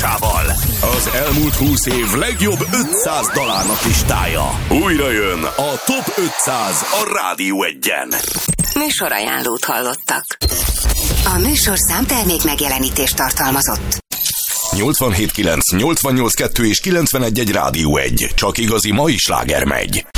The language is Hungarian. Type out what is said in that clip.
tudásával. Az elmúlt 20 év legjobb 500 dalárnak listája. Újra jön a Top 500 a Rádió Egyen. Műsorajánlót hallottak. A műsorszám termék megjelenítést tartalmazott. 87.9, 88.2 és 91.1 Rádió 1. Csak igazi mai sláger megy.